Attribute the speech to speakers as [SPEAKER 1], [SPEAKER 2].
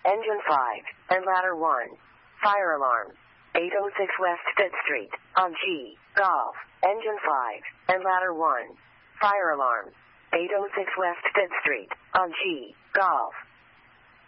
[SPEAKER 1] Engine 5, and ladder 1. Fire alarm. 806 West 5th Street, on G. Golf. Engine 5, and ladder 1. Fire alarm. 806 West 5th Street, on G. Golf.